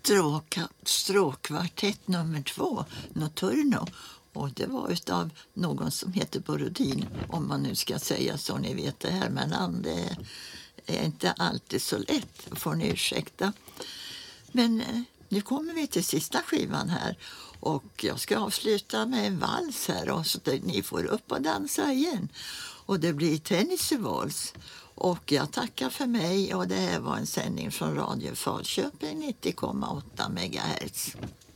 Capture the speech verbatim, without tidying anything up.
stråka, stråkkvartett nummer två, Notturno. Och det var utav någon som heter Borodin, om man nu ska säga så, ni vet det här med namn, det är inte alltid så lätt, får ni ursäkta. Men eh, nu kommer vi till sista skivan här och jag ska avsluta med en vals här och så att ni får upp och dansa igen. Och det blir Tennessee Waltz. Och jag tackar för mig och det här var en sändning från Radio Falköping nittio komma åtta megahertz.